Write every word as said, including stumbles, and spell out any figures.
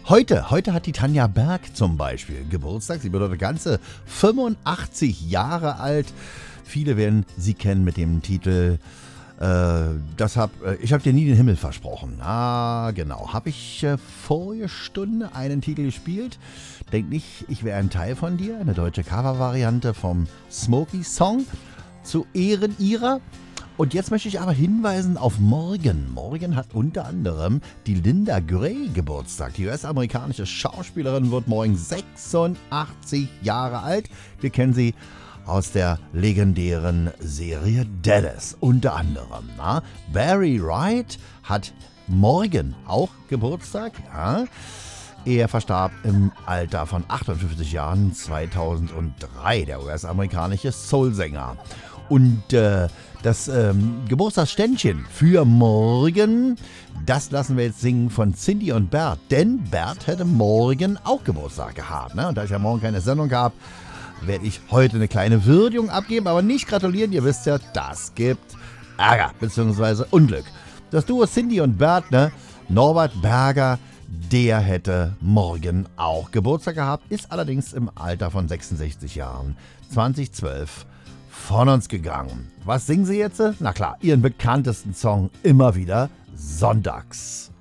Heute, heute hat die Tanja Berg zum Beispiel Geburtstag. Sie wird ganze fünfundachtzig Jahre alt. Viele werden sie kennen mit dem Titel äh, das hab, äh, Ich hab dir nie den Himmel versprochen. Ah, genau. Habe ich äh, vorige Stunde einen Titel gespielt. Denk nicht, ich wäre ein Teil von dir. Eine deutsche Covervariante vom Smokey Song zu Ehren ihrer. Und jetzt möchte ich aber hinweisen auf morgen. Morgen hat unter anderem die Linda Gray Geburtstag. Die U S-amerikanische Schauspielerin wird morgen sechsundachtzig Jahre alt. Wir kennen sie aus der legendären Serie Dallas unter anderem. Na? Barry Wright hat morgen auch Geburtstag. Ja? Er verstarb im Alter von achtundfünfzig Jahren zweitausenddrei, der U S-amerikanische Soulsänger. Und äh, das ähm, Geburtstagsständchen für morgen, das lassen wir jetzt singen von Cindy und Bert. Denn Bert hätte morgen auch Geburtstag gehabt. Ne? Und da es ja morgen keine Sendung gab, werde ich heute eine kleine Würdigung abgeben, aber nicht gratulieren. Ihr wisst ja, das gibt Ärger bzw. Unglück. Das Duo Cindy und Bert, ne? Norbert Berger, der hätte morgen auch Geburtstag gehabt, ist allerdings im Alter von sechsundsechzig Jahren zweitausendzwölf von uns gegangen. Was singen sie jetzt? Na klar, ihren bekanntesten Song immer wieder sonntags.